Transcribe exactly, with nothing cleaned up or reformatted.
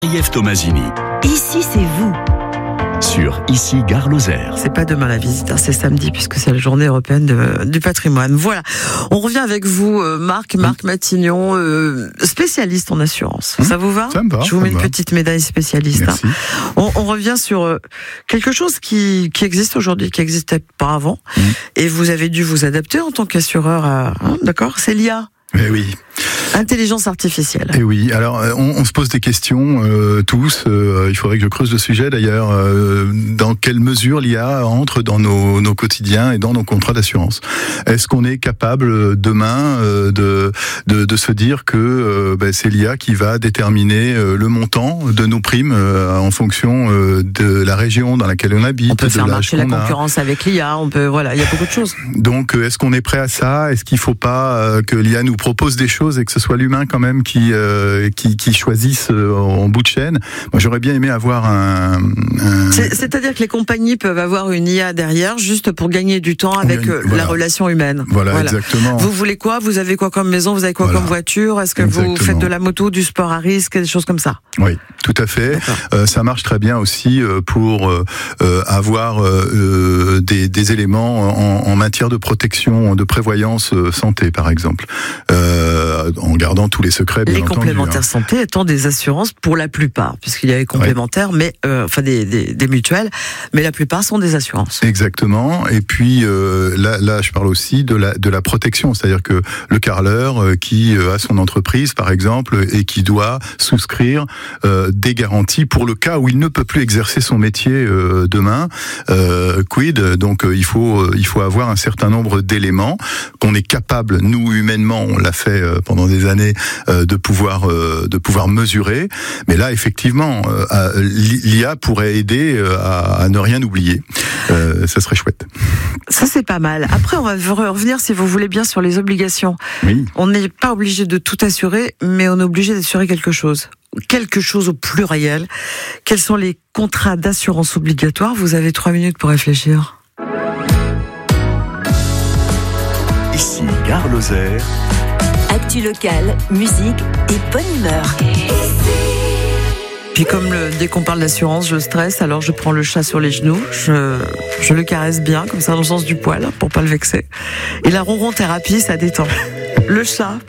Yves Tommasini. Ici, c'est vous. Sur Ici, Gare Lozère. C'est pas demain la visite, hein, c'est samedi puisque c'est la journée européenne de, du patrimoine. Voilà. On revient avec vous, euh, Marc, Marc Matignon, euh, spécialiste en assurance. Mmh. Ça vous va? Ça me va. Je vous mets une va. petite médaille spécialiste. Merci. Hein. On, on revient sur euh, quelque chose qui, qui existe aujourd'hui, qui existait pas avant. Mmh. Et vous avez dû vous adapter en tant qu'assureur à, hein, d'accord? C'est l'I A. Eh oui. Intelligence artificielle. Et oui, alors on, on se pose des questions euh, tous, euh, il faudrait que je creuse le sujet d'ailleurs, euh, dans quelle mesure l'I A entre dans nos, nos quotidiens et dans nos contrats d'assurance. Est-ce qu'on est capable demain euh, de, de, de se dire que euh, ben, c'est l'I A qui va déterminer euh, le montant de nos primes euh, en fonction euh, de la région dans laquelle on habite, on peut de faire l'âge marcher la qu'on a. concurrence avec l'I A, on peut, voilà, il y a beaucoup de choses. Donc est-ce qu'on est prêt à ça? Est-ce qu'il ne faut pas euh, que l'I A nous propose des choses et que ce soit l'humain quand même qui, euh, qui qui choisisse euh, en bout de chaîne? Moi, j'aurais bien aimé avoir un. un... C'est, c'est-à-dire que les compagnies peuvent avoir une I A derrière juste pour gagner du temps avec une, voilà. la relation humaine. Voilà, voilà, exactement. Vous voulez quoi? Vous avez quoi comme maison? Vous avez quoi voilà. comme voiture? Est-ce que exactement. Vous faites de la moto, du sport à risque, des choses comme ça? Oui, tout à fait. Euh, ça marche très bien aussi pour euh, avoir euh, des, des éléments en, en matière de protection, de prévoyance santé, par exemple. Euh, en gardant tous les secrets, bien les entendu. Les complémentaires hein. santé étant des assurances pour la plupart, puisqu'il y a les complémentaires, ouais. mais euh, enfin des, des, des mutuelles, mais la plupart sont des assurances. Exactement. Et puis euh, là, là, je parle aussi de la de la protection, c'est-à-dire que le carreleur euh, qui euh, a son entreprise, par exemple, et qui doit souscrire euh, des garanties pour le cas où il ne peut plus exercer son métier euh, demain. Euh, quid Donc euh, il faut euh, il faut avoir un certain nombre d'éléments qu'on est capable, nous humainement, on l'a fait euh, pendant des années, euh, de pouvoir euh, de pouvoir mesurer. Mais là, effectivement, euh, l'I A pourrait aider euh, à, à ne rien oublier. Euh, ça serait chouette. Ça, c'est pas mal. Après, on va revenir, si vous voulez bien, sur les obligations. Oui. On n'est pas obligé de tout assurer, mais on est obligé d'assurer quelque chose. Quelque chose au pluriel. Quels sont les contrats d'assurance obligatoires? Vous avez trois minutes pour réfléchir. Ici, Gare Lozère. Actu locale, musique et bonne humeur. Puis comme le, dès qu'on parle d'assurance, je stresse, alors je prends le chat sur les genoux, je, je le caresse bien, comme ça dans le sens du poil, pour pas le vexer. Et la ronron thérapie, ça détend. Le chat,